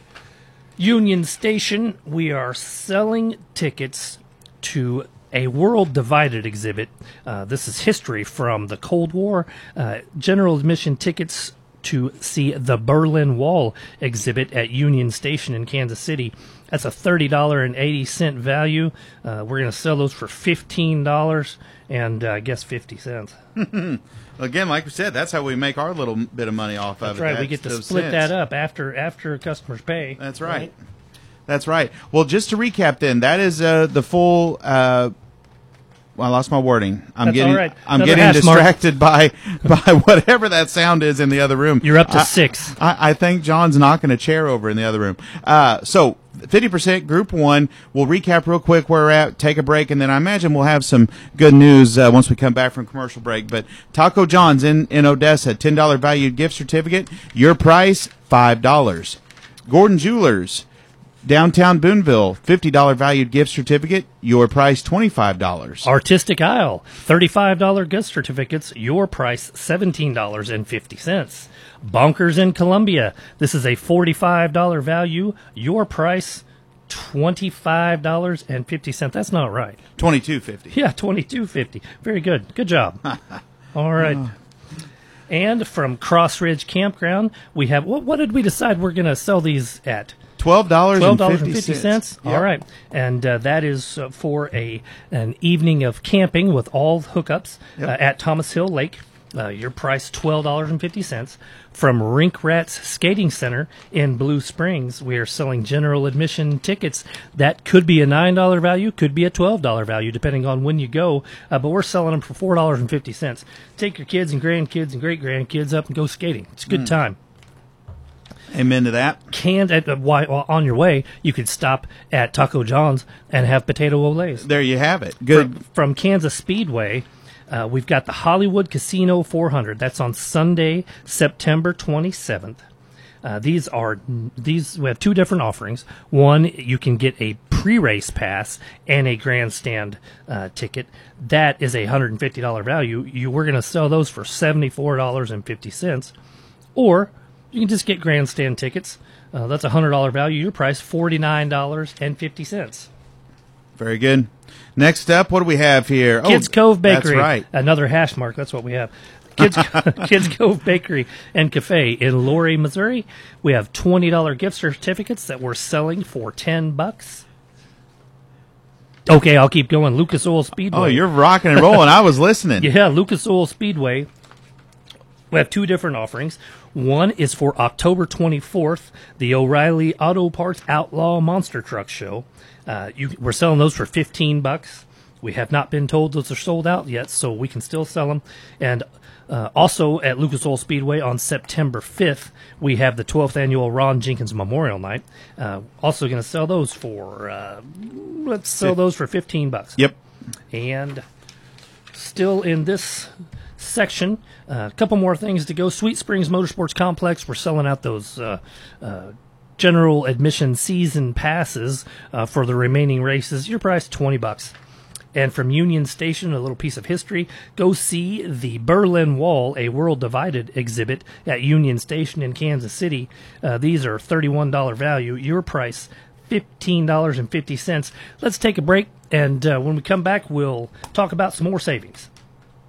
Union Station, we are selling tickets to a World Divided exhibit. Uh, this is history from the Cold War. Uh, general admission tickets to see the Berlin Wall exhibit at Union Station in Kansas City. That's a thirty dollars and eighty cents value. Uh, we're going to sell those for fifteen dollars and uh, I guess fifty cents. Again, like we said, that's how we make our little bit of money off That's of it. right. We get to those split cents. that up after after customers pay. That's right. That's right. Well, just to recap then, that is uh, the full uh, well, I lost my wording. I'm That's getting all right. I'm Another getting hash mark. distracted by by whatever that sound is in the other room. You're up to I, six. I, I think John's knocking a chair over in the other room. Uh, so fifty percent Group One. We'll recap real quick where we're at, take a break, and then I imagine we'll have some good news uh, once we come back from commercial break. But Taco John's in, in Odessa, ten dollars valued gift certificate. Your price, five dollars. Gordon Jewelers, downtown Boonville, fifty dollars valued gift certificate. Your price, twenty-five dollars. Artistic Isle, thirty-five dollars gift certificates. Your price, seventeen dollars and fifty cents. Bonkers in Columbia, this is a forty-five dollars value. Your price, twenty-five dollars and fifty cents. That's not right. twenty-two fifty. Yeah, twenty-two fifty. Very good. Good job. All right. And from Cross Ridge Campground, we have, what, what did we decide we're going to sell these at? Twelve dollars Twelve dollars and fifty cents. Yep. All right, and uh, that is uh, for a an evening of camping with all hookups Yep. uh, at Thomas Hill Lake. Uh, your price twelve dollars and fifty cents. From Rink Rats Skating Center in Blue Springs, we are selling general admission tickets. That could be a nine dollars value, could be a twelve dollars value, depending on when you go. Uh, but we're selling them for four dollars and fifty cents. Take your kids and grandkids and great grandkids up and go skating. It's a good Mm. time. Amen to that. Can uh, while on your way, you could stop at Taco John's and have potato olays. There you have it. Good. From, from Kansas Speedway, uh, we've got the Hollywood Casino four hundred. That's on Sunday, September twenty-seventh. Uh, these are these. We have two different offerings. One, you can get a pre-race pass and a grandstand uh, ticket. That is a one hundred fifty dollars value. You we're going to sell those for seventy-four dollars and fifty cents, or you can just get grandstand tickets. Uh, that's a one hundred dollars value. Your price, forty-nine dollars and fifty cents. Very good. Next up, what do we have here? Kids oh, Cove Bakery. That's right. Another hash mark. That's what we have. Kids, Kids Cove Bakery and Cafe in Laurie, Missouri. We have twenty dollars gift certificates that we're selling for ten bucks. Okay, I'll keep going. Lucas Oil Speedway. Oh, you're rocking and rolling. I was listening. Yeah, Lucas Oil Speedway. We have two different offerings. One is for October twenty-fourth, the O'Reilly Auto Parts Outlaw Monster Truck Show. Uh, you, we're selling those for fifteen bucks. We have not been told those are sold out yet, so we can still sell them. And uh, also at Lucas Oil Speedway on September fifth, we have the twelfth annual Ron Jenkins Memorial Night. Uh, also going to sell those for uh, let's sell those for fifteen bucks. Yep. And still in this section, a uh, couple more things to go. Sweet Springs Motorsports Complex, we're selling out those uh, uh, general admission season passes uh, for the remaining races. Your price, twenty bucks. And from Union Station, a little piece of history, go see the Berlin Wall, a World Divided exhibit at Union Station in Kansas City. Uh, these are thirty-one dollars value. Your price, fifteen dollars and fifty cents. Let's take a break, and uh, when we come back, we'll talk about some more savings.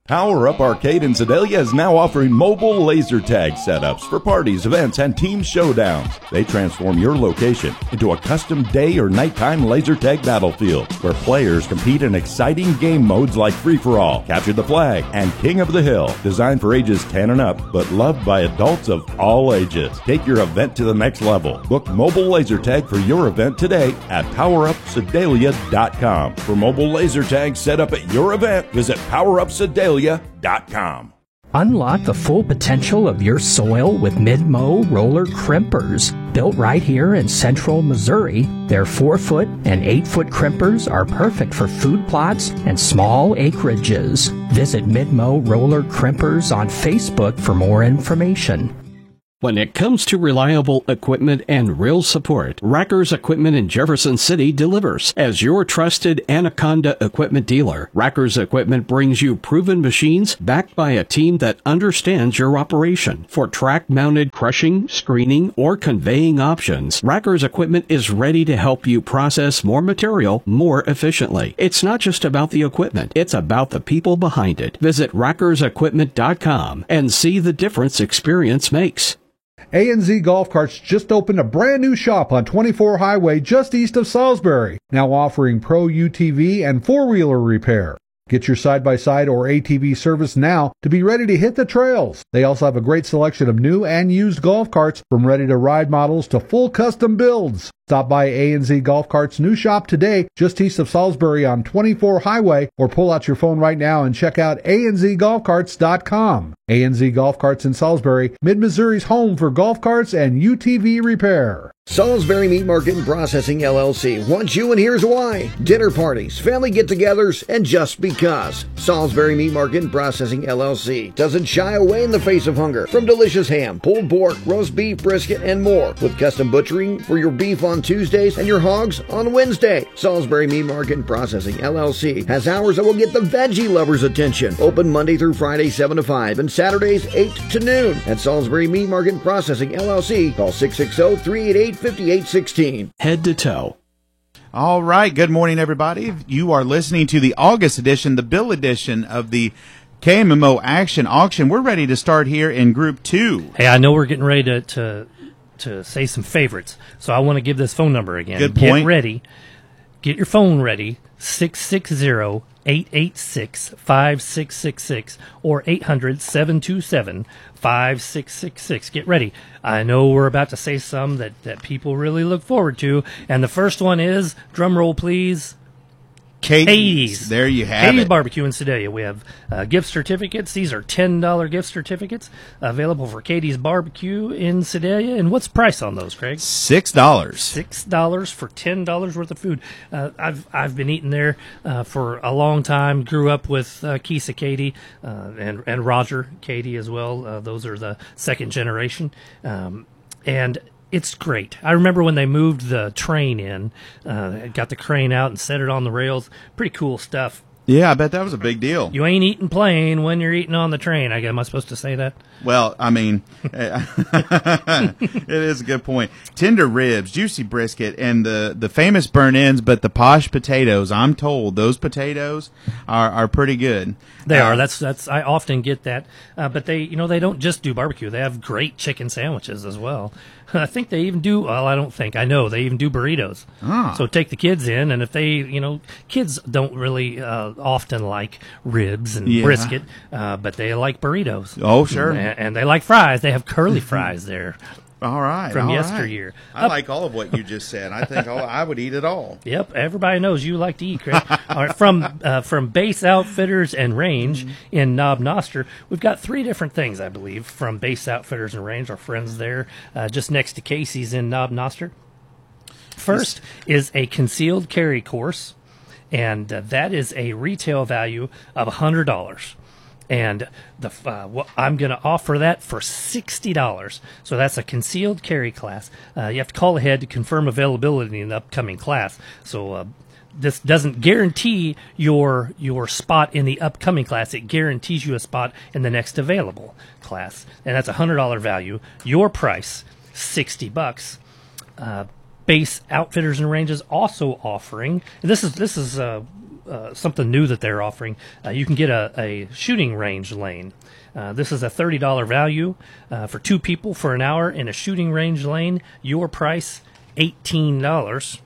Power Up Arcade in Sedalia is now offering mobile laser tag setups for parties, events, and team showdowns. They transform your location into a custom day or nighttime laser tag battlefield where players compete in exciting game modes like Free-for-All, Capture the Flag, and King of the Hill, designed for ages ten and up, but loved by adults of all ages. Take your event to the next level. Book mobile laser tag for your event today at power up sedalia dot com. For mobile laser tag set up at your event, visit power up sedalia dot com. Unlock the full potential of your soil with mid-mow roller crimpers. Built right here in central Missouri, their four-foot and eight-foot crimpers are perfect for food plots and small acreages. Visit Mid-Mow Roller Crimpers on Facebook for more information. When it comes to reliable equipment and real support, Rackers Equipment in Jefferson City delivers. As your trusted Anaconda equipment dealer, Rackers Equipment brings you proven machines backed by a team that understands your operation. For track-mounted crushing, screening, or conveying options, Rackers Equipment is ready to help you process more material more efficiently. It's not just about the equipment, it's about the people behind it. Visit rackers equipment dot com and see the difference experience makes. A and Z Golf Carts just opened a brand new shop on twenty-four Highway just east of Salisbury, now offering pro U T V and four-wheeler repair. Get your side-by-side or A T V service now to be ready to hit the trails. They also have a great selection of new and used golf carts, from ready-to-ride models to full custom builds. Stop by A and Z Golf Carts' new shop today, just east of Salisbury on twenty-four Highway, or pull out your phone right now and check out a n z golf carts dot com. A and Z Golf Carts in Salisbury, Mid-Missouri's home for golf carts and U T V repair. Salisbury Meat Market and Processing L L C wants you, and here's why. Dinner parties, family get-togethers, and just because. Salisbury Meat Market and Processing L L C doesn't shy away in the face of hunger. From delicious ham, pulled pork, roast beef, brisket, and more, with custom butchering for your beef on Tuesdays and your hogs on Wednesday. Salisbury Meat Market and Processing L L C has hours that will get the veggie lovers' attention. Open Monday through Friday, seven to five, and Saturdays, eight to noon. At Salisbury Meat Market and Processing L L C, call six six zero, three eight eight, five eight one six. Head to toe. All right. Good morning, everybody. You are listening to the August edition, the Bill edition of the K M M O Action Auction. We're ready to start here in Group two. Hey, I know we're getting ready to to, to say some favorites, so I want to give this phone number again. Good point. Get ready. Get your phone ready. six six zero, eight eight six, five six six six or eight hundred, seven two seven, five six six six. Get ready. I know we're about to say some that, that people really look forward to. And the first one is, drum roll please, Katie's. Katie's. There you have Katie's it. Barbecue in Sedalia. We have uh, gift certificates. These are ten dollars gift certificates available for Katie's Barbecue in Sedalia. And what's the price on those, Craig? Six dollars. Six dollars for ten dollars worth of food. Uh, I've I've been eating there uh, for a long time. Grew up with uh, Kisa Katie uh, and and Roger Katie as well. Uh, those are the second generation, um, and it's great. I remember when they moved the train in, uh, got the crane out and set it on the rails. Pretty cool stuff. Yeah, I bet that was a big deal. You ain't eating plain when you're eating on the train. I guess, am I supposed to say that? Well, I mean, it is a good point. Tender ribs, juicy brisket, and the, the famous burn-ins, but the posh potatoes. I'm told those potatoes are, are pretty good. They uh, are. That's that's. I often get that. Uh, but they, you know, they don't just do barbecue. They have great chicken sandwiches as well. I think they even do. Well, I don't think. I know they even do burritos. Ah. So take the kids in, and if they, you know, kids don't really uh, often like ribs and Yeah. brisket, uh, but they like burritos. Oh, sure. And, and they like fries. They have curly fries there. All right. From all yesteryear. Right. I Up- like all of what you just said. I think all, I would eat it all. Yep, everybody knows you like to eat, Craig. All right, from uh, from Base Outfitters and Range in Knob Noster, we've got three different things, I believe, from Base Outfitters and Range, our friends there, uh, just next to Casey's in Knob Noster. First is a concealed carry course, and uh, that is a retail value of one hundred dollars. And the uh, wh- I'm going to offer that for sixty dollars. So that's a concealed carry class. Uh, you have to call ahead to confirm availability in the upcoming class. So uh, this doesn't guarantee your your spot in the upcoming class. It guarantees you a spot in the next available class. And that's a one hundred dollars value. Your price, sixty bucks. Uh, Base Outfitters and Ranges also offering, this is this is uh, uh, something new that they're offering. Uh, you can get a, a shooting range lane. Uh, this is a thirty dollars value uh, for two people for an hour in a shooting range lane. Your price, eighteen dollars.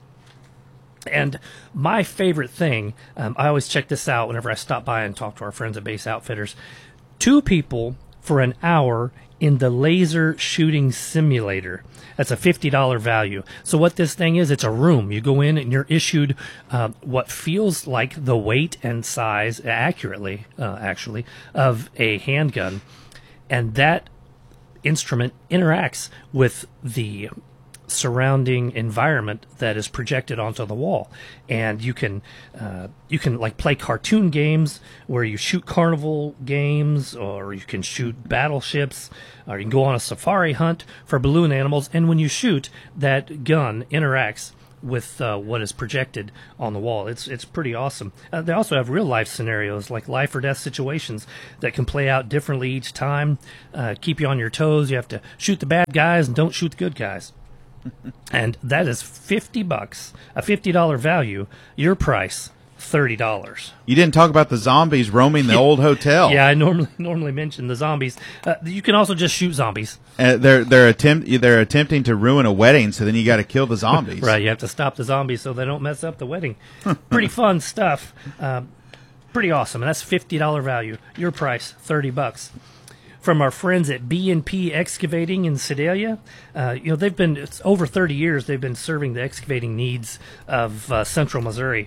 And my favorite thing, um, I always check this out whenever I stop by and talk to our friends at Base Outfitters. Two people for an hour in the laser shooting simulator. That's a fifty dollars value. So what this thing is, it's a room. You go in and you're issued uh, what feels like the weight and size, accurately, uh, actually, of a handgun. And that instrument interacts with the surrounding environment that is projected onto the wall, and you can uh, you can like play cartoon games where you shoot carnival games, or you can shoot battleships, or you can go on a safari hunt for balloon animals, and when you shoot, that gun interacts with uh, what is projected on the wall. It's it's pretty awesome. Uh, they also have real life scenarios, like life or death situations that can play out differently each time, uh, keep you on your toes. You have to shoot the bad guys and don't shoot the good guys. And that is fifty bucks, a fifty dollars value. Your price, thirty dollars. You didn't talk about the zombies roaming the Yeah. old hotel. Yeah, I normally normally mention the zombies. Uh, you can also just shoot zombies. Uh, they're they're attempt they're attempting to ruin a wedding, so then you got to kill the zombies. Right, you have to stop the zombies so they don't mess up the wedding. Pretty fun stuff. Um, pretty awesome, and that's fifty dollars value. Your price, thirty bucks. From our friends at B and P Excavating in Sedalia. Uh, you know, they've been, it's over thirty years, they've been serving the excavating needs of uh, central Missouri.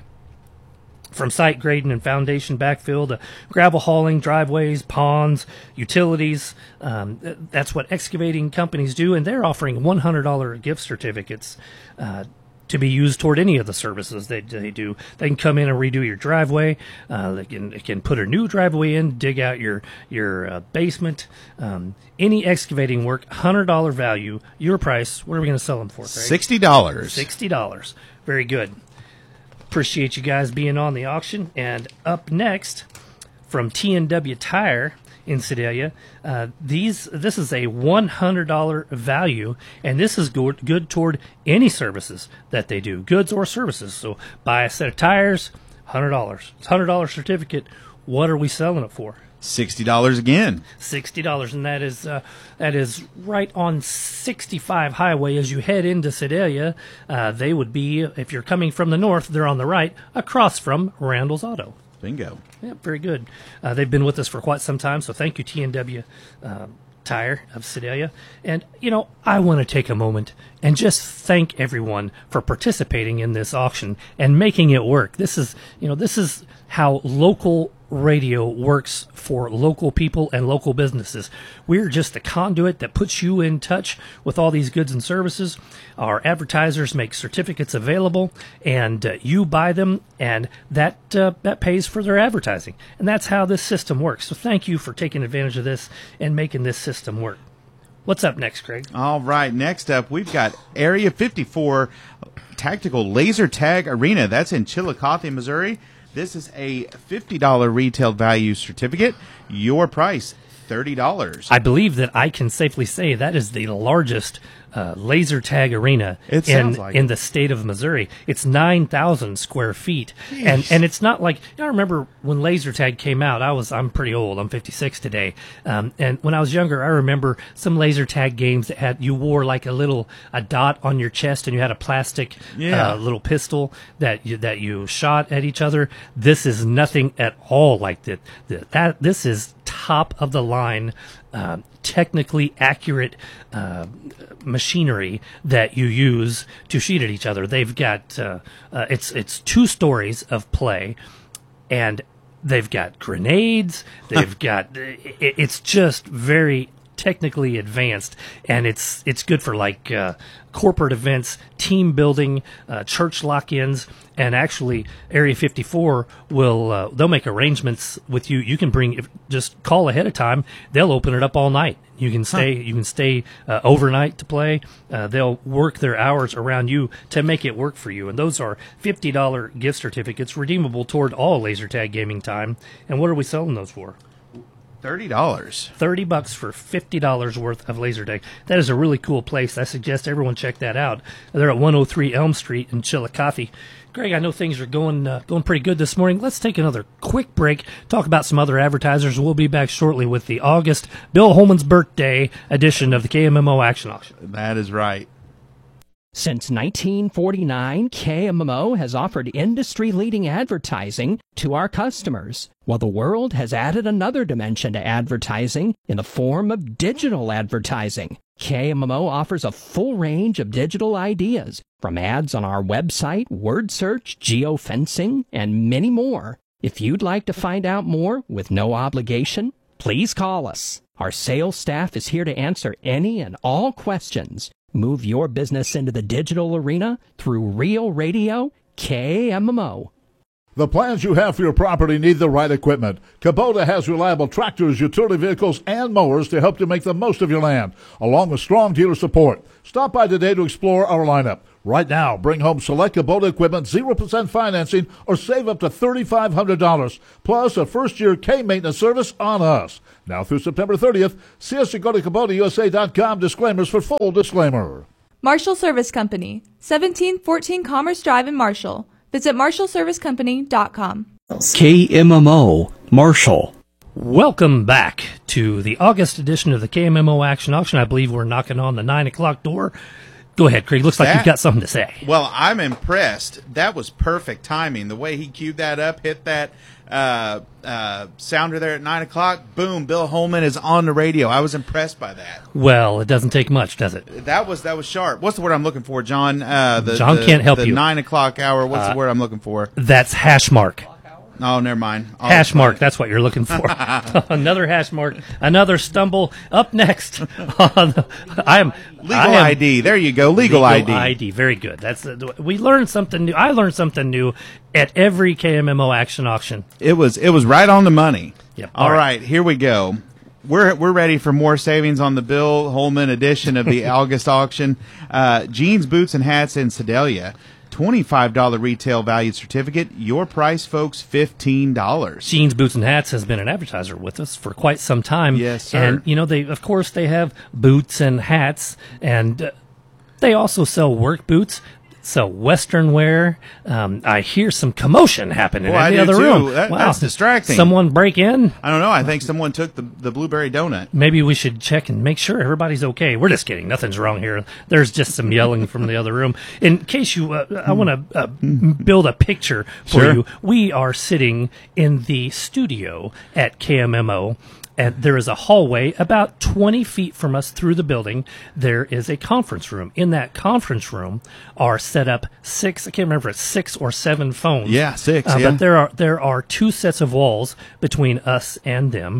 From site grading and foundation backfill to gravel hauling, driveways, ponds, utilities. Um, that's what excavating companies do, and they're offering one hundred dollars gift certificates uh, to be used toward any of the services that they do. They can come in and redo your driveway. Uh, they can they can put a new driveway in, dig out your your uh, basement. Um, any excavating work, one hundred dollars value. Your price. What are we going to sell them for, Craig? sixty dollars. sixty dollars. Very good. Appreciate you guys being on the auction. And up next, from T and W Tire in Sedalia, uh, these this is a one hundred dollars value, and this is good, good toward any services that they do, goods or services. So buy a set of tires, one hundred dollars. It's a one hundred dollars certificate. What are we selling it for? sixty dollars again. sixty dollars, and that is uh, that is right on sixty-five Highway as you head into Sedalia. Uh, they would be, if you're coming from the north, they're on the right, across from Randall's Auto. Bingo. Yeah, very good. Uh, they've been with us for quite some time, so thank you, T and W uh, Tire of Sedalia. And, you know, I want to take a moment and just thank everyone for participating in this auction and making it work. This is, you know, this is how local radio works for local people and local businesses. We're just the conduit that puts you in touch with all these goods and services. Our advertisers make certificates available, and uh, you buy them, and that uh, that pays for their advertising. And that's how this system works. So thank you for taking advantage of this and making this system work. What's up next, Craig? All right, next up, we've got Area fifty-four Tactical Laser Tag Arena. That's in Chillicothe, Missouri. This is a fifty dollars retail value certificate. Your price, thirty dollars. I believe that I can safely say that is the largest uh, laser tag arena It in sounds like in it. the state of Missouri. It's nine thousand square feet, and Jeez. and it's not like, you know, I remember when laser tag came out. I was I'm pretty old. I'm fifty-six today, um, and when I was younger, I remember some laser tag games that had you wore like a little a dot on your chest, and you had a plastic Yeah. uh, little pistol that you, that you shot at each other. This is nothing at all like that. That, that this is top of the line, uh, technically accurate uh, machinery that you use to shoot at each other. They've got uh, uh, it's it's two stories of play, and they've got grenades. They've got it, it's just very technically advanced, and it's it's good for like uh, corporate events, team building, uh, church lock-ins, and actually Area fifty-four will uh, they'll make arrangements with you. You can bring if, just call ahead of time. They'll open it up all night. You can stay huh. you can stay uh, overnight to play. Uh, they'll work their hours around you to make it work for you. And those are fifty dollars gift certificates redeemable toward all laser tag gaming time. And what are we selling those for? thirty dollars. thirty bucks for fifty dollars worth of Laserdisc. That is a really cool place. I suggest everyone check that out. They're at one oh three Elm Street in Chillicothe. Greg, I know things are going uh, going pretty good this morning. Let's take another quick break, talk about some other advertisers. We'll be back shortly with the August Bill Holman's birthday edition of the K M M O Action Auction. That is right. Since nineteen forty-nine, K M M O has offered industry-leading advertising to our customers, while the world has added another dimension to advertising in the form of digital advertising. K M M O offers a full range of digital ideas, from ads on our website, word search, geofencing, and many more. If you'd like to find out more with no obligation, please call us. Our sales staff is here to answer any and all questions. Move your business into the digital arena through Real Radio K M M O. The plans you have for your property need the right equipment. Kubota has reliable tractors, utility vehicles, and mowers to help you make the most of your land, along with strong dealer support. Stop by today to explore our lineup. Right now, bring home select Kubota equipment, zero percent financing, or save up to three thousand five hundred dollars, plus a first-year K-maintenance service on us. Now through September thirtieth, see us at go to Kubota U S A dot com. Disclaimers for full disclaimer. Marshall Service Company, seventeen fourteen Commerce Drive in Marshall. Visit marshall service company dot com. K M M O, Marshall. Welcome back to the August edition of the K M M O Action Auction. I believe we're knocking on the nine o'clock door. Go ahead, Craig. Looks like That- you've got something to say. Well, I'm impressed. That was perfect timing. The way he queued that up, hit that uh, uh, sounder there at nine o'clock. Boom! Bill Holman is on the radio. I was impressed by that. Well, it doesn't take much, does it? That was that was sharp. What's the word I'm looking for, John? Uh, the, John the- can't help the you. Nine o'clock hour. What's Uh, the word I'm looking for? That's hash mark. Oh, never mind. I'll Hash find mark, it. that's what you're looking for. Another hash mark, another stumble. Up next, on the, I am Legal I am, I D. There you go. Legal, I D. I D. Very good. That's uh, we learned something new. I learned something new at every K M M O Action Auction. It was it was right on the money. Yep. All All right. right, here we go. We're we're ready for more savings on the Bill Holman edition of the August auction. Uh, jeans, boots, and hats in Sedalia. twenty-five dollars retail value certificate. Your price, folks, fifteen dollars. Jeans, Boots, and Hats has been an advertiser with us for quite some time. Yes, sir. And, you know, they of course, they have boots and hats, and uh, they also sell work boots, sell Western wear. Um, I hear some commotion happening Boy, in I the do other too. room. That- wow. that's distracting. Someone break in? I don't know. I think someone took the, the blueberry donut. Maybe we should check and make sure everybody's okay. We're just kidding. Nothing's wrong here. There's just some yelling from the other room. In case you, uh, I want to uh, build a picture for Sure. you. We are sitting in the studio at K M M O. And there is a hallway about twenty feet from us through the building. There is a conference room. In that conference room are set up six, I can't remember if it's six or seven phones. Yeah, six, Uh, yeah. But there are, there are two sets of walls between us and them.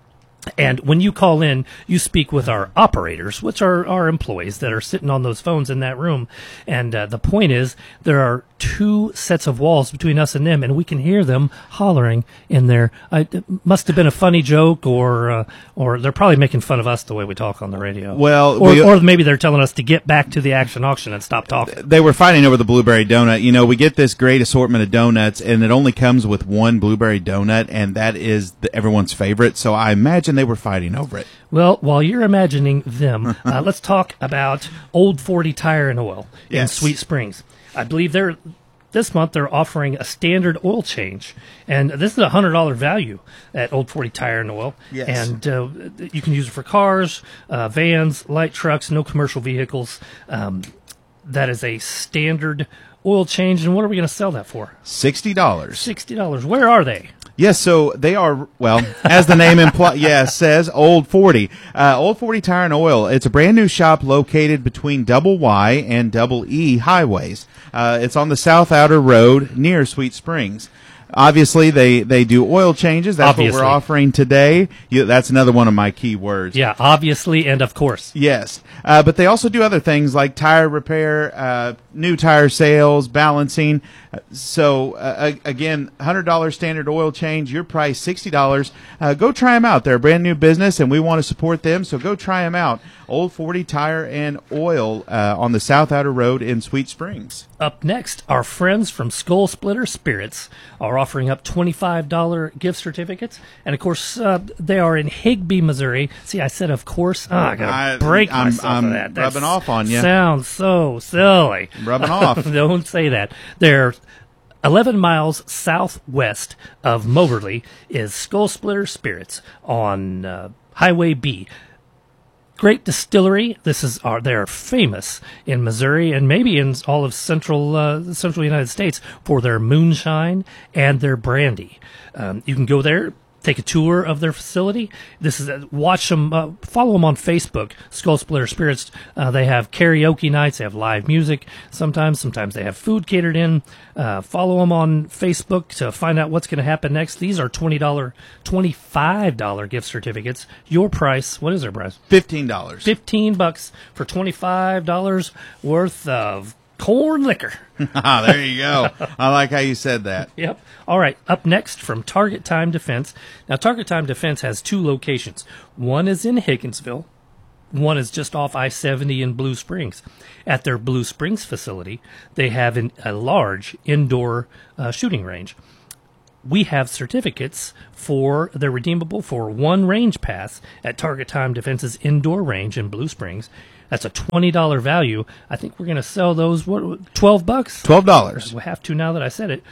And when you call in, you speak with our operators, which are our employees that are sitting on those phones in that room. And uh, the point is, there are two sets of walls between us and them, and we can hear them hollering in there. I, it must have been a funny joke, or uh, or they're probably making fun of us the way we talk on the radio. Well, or, we- or maybe they're telling us to get back to the action auction and stop talking. They were fighting over the blueberry donut. You know, we get this great assortment of donuts, and it only comes with one blueberry donut, and that is the, everyone's favorite. So I imagine they were fighting over it. Well, while you're imagining them, uh, let's talk about Old forty Tire and Oil in Yes. Sweet Springs. I believe they're this month they're offering a standard oil change, and this is a hundred dollar value at Old forty Tire and Oil. Yes. And uh, you can use it for cars, uh, vans, light trucks, no commercial vehicles. Um, that is a standard oil change, and what are we going to sell that for? Sixty dollars. Sixty dollars. Where are they? Yes, so they are, well, as the name implies, yeah, says Old forty. Uh, Old forty Tire and Oil. It's a brand new shop located between Double Y and Double E highways. Uh, it's on the South Outer Road near Sweet Springs. Obviously, they, they do oil changes. That's Obviously. what we're offering today. You, that's another one of my key words. Yeah, obviously, and of course. Yes, uh, but they also do other things like tire repair, uh, new tire sales, balancing. Uh, So uh, a- again, one hundred dollars standard oil change, your price sixty dollars. Uh, go try them out. They're a brand new business, and we want to support them. So go try them out. Old forty Tire and Oil uh, on the South Outer Road in Sweet Springs. Up next, our friends from Skull Splitter Spirits are offering up twenty-five dollars gift certificates. And, of course, uh, they are in Higbee, Missouri. See, I said, of course. Oh, I got to break I'm, myself I'm of that. That rubbing off on you. Sounds so silly. Rubbing off. Don't say that. They're eleven miles southwest of Moberly is Skull Splitter Spirits on uh, Highway B. Great distillery. This is our, they're famous in Missouri and maybe in all of central uh, central United States for their moonshine and their brandy. Um, you can go there, take a tour of their facility. This is uh, watch them, uh, follow them on Facebook. Skull Splitter Spirits. Uh, they have karaoke nights. They have live music. Sometimes, sometimes they have food catered in. Uh, follow them on Facebook to find out what's going to happen next. These are twenty dollars, twenty-five dollars gift certificates. Your price, what is their price? Fifteen dollars. Fifteen bucks for twenty-five dollars worth of corn liquor. Ah, there you go. I like how you said that. Yep. All right. Up next from Target Time Defense. Now, Target Time Defense has two locations. One is in Higginsville. One is just off I seventy in Blue Springs. At their Blue Springs facility, they have an, a large indoor uh, shooting range. We have certificates for, they're redeemable for one range pass at Target Time Defense's indoor range in Blue Springs. That's a twenty dollars value. I think we're going to sell those, what, twelve bucks? twelve dollars. We'll have to now that I said it.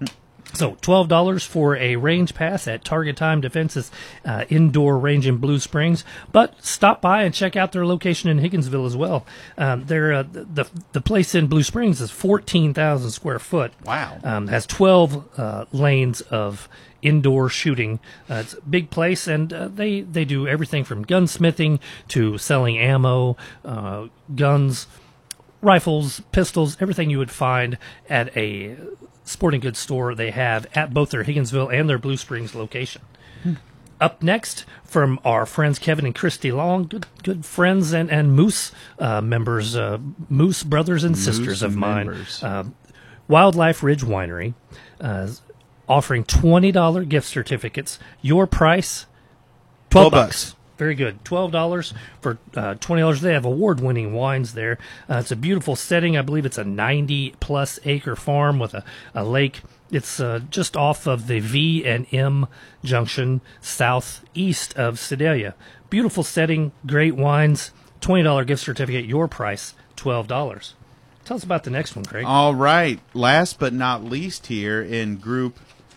So twelve dollars for a range pass at Target Time Defense's uh, indoor range in Blue Springs. But stop by and check out their location in Higginsville as well. Um, they're, uh, the the place in Blue Springs is fourteen thousand square foot. Wow. Um, has twelve uh, lanes of indoor shooting. Uh, it's a big place, and uh, they, they do everything from gunsmithing to selling ammo, uh, guns, rifles, pistols, everything you would find at a sporting goods store they have at both their Higginsville and their Blue Springs location. Hmm. Up next, from our friends Kevin and Christy Long, good good friends and, and Moose uh, members, uh, Moose brothers and Moose sisters of mine. members. Uh, Wildlife Ridge Winery, uh, offering twenty dollars gift certificates. Your price, twelve bucks. Very good. twelve dollars for uh, twenty dollars. They have award-winning wines there. Uh, it's a beautiful setting. I believe it's a ninety-plus acre farm with a, a lake. It's uh, just off of the V and M junction southeast of Sedalia. Beautiful setting, great wines, twenty dollars gift certificate. Your price, twelve dollars. Tell us about the next one, Craig. All right. Last but not least here in group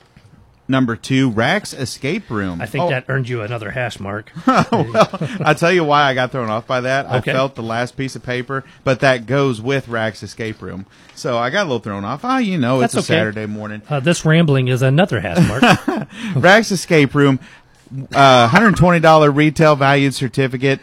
number two, Rack's Escape Room. I think oh. that earned you another hash mark. Well, I'll tell you why I got thrown off by that. Okay. I felt the last piece of paper, but that goes with Rack's Escape Room. So I got a little thrown off. Oh, you know, That's it's a okay. Saturday morning. Uh, this rambling is another hash mark. Rack's Escape Room, uh, one hundred twenty dollars retail valued certificate.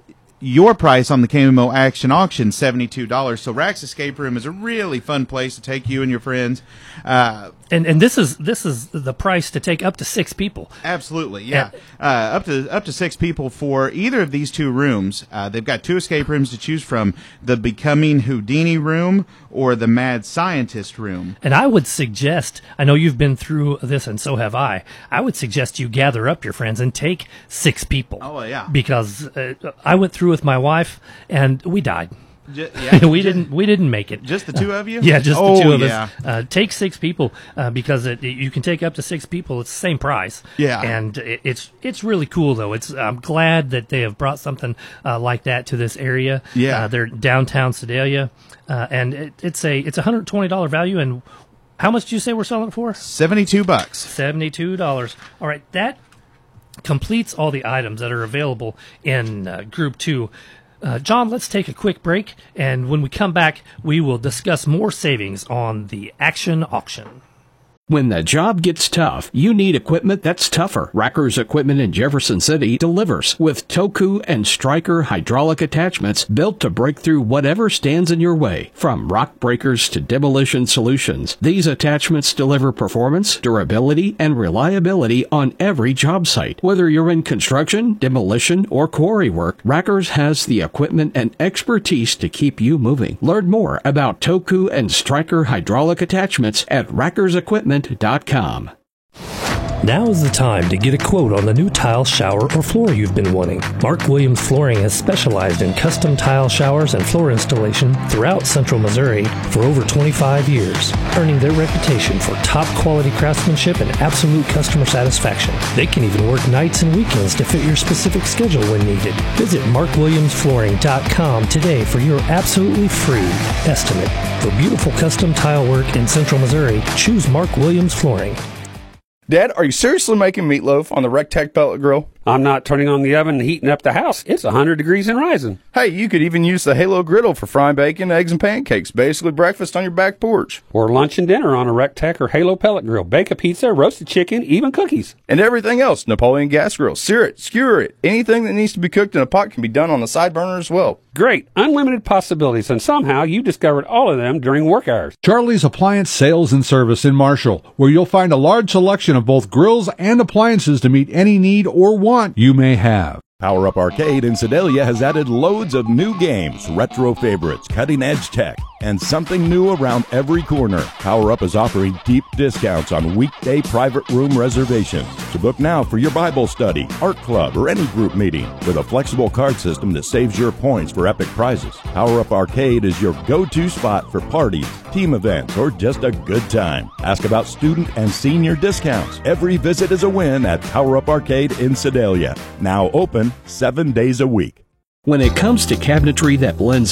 Your price on the K M O Action Auction, seventy-two dollars. So Rack's Escape Room is a really fun place to take you and your friends. Uh, and and this is this is the price to take up to six people. Absolutely, yeah. Uh, up to up to six people for either of these two rooms. Uh, they've got two escape rooms to choose from: the Becoming Houdini room or the Mad Scientist room. And I would suggest, I know you've been through this, and so have I. I would suggest you gather up your friends and take six people. Oh yeah, because uh, I went through with my wife and we died. J- yeah, we just, didn't. We didn't make it. Just the two of you? Yeah, just oh, the two of yeah. us. Uh, take six people uh, because it, it, you can take up to six people. It's the same price. Yeah, and it, it's it's really cool though. It's I'm glad that they have brought something uh, like that to this area. Yeah, uh, they're downtown Sedalia, uh, and it, it's a it's a hundred twenty dollar value. And how much do you say we're selling it for? Seventy-two bucks. Seventy-two dollars. All right, that completes all the items that are available in uh, Group Two. Uh, John, let's take a quick break, and when we come back, we will discuss more savings on the Action Auction. When the job gets tough, you need equipment that's tougher. Racker's Equipment in Jefferson City delivers with Toku and Stryker hydraulic attachments built to break through whatever stands in your way. From rock breakers to demolition solutions, these attachments deliver performance, durability, and reliability on every job site. Whether you're in construction, demolition, or quarry work, Racker's has the equipment and expertise to keep you moving. Learn more about Toku and Stryker hydraulic attachments at Racker's Equipment dot com. Now is the time to get a quote on the new tile, shower, or floor you've been wanting. Mark Williams Flooring has specialized in custom tile showers and floor installation throughout Central Missouri for over twenty-five years, earning their reputation for top quality craftsmanship and absolute customer satisfaction. They can even work nights and weekends to fit your specific schedule when needed. Visit mark williams flooring dot com today for your absolutely free estimate. For beautiful custom tile work in Central Missouri, choose Mark Williams Flooring. Dad, are you seriously making meatloaf on the Rectech pellet grill? I'm not turning on the oven and heating up the house. It's one hundred degrees and rising. Hey, you could even use the Halo griddle for frying bacon, eggs, and pancakes. Basically breakfast on your back porch. Or lunch and dinner on a Rectech or Halo pellet grill. Bake a pizza, roasted chicken, even cookies. And everything else. Napoleon gas grill. Sear it, skewer it. Anything that needs to be cooked in a pot can be done on the side burner as well. Great. Unlimited possibilities, and somehow you discovered all of them during work hours. Charlie's Appliance Sales and Service in Marshall, where you'll find a large selection of both grills and appliances to meet any need or want you may have. Power Up Arcade in Sedalia has added loads of new games, retro favorites, cutting-edge tech, and something new around every corner. Power Up is offering deep discounts on weekday private room reservations. To book now for your Bible study, art club, or any group meeting with a flexible card system that saves your points for epic prizes. Power Up Arcade is your go-to spot for parties, team events, or just a good time. Ask about student and senior discounts. Every visit is a win at Power Up Arcade in Sedalia. Now open seven days a week. When it comes to cabinetry that blends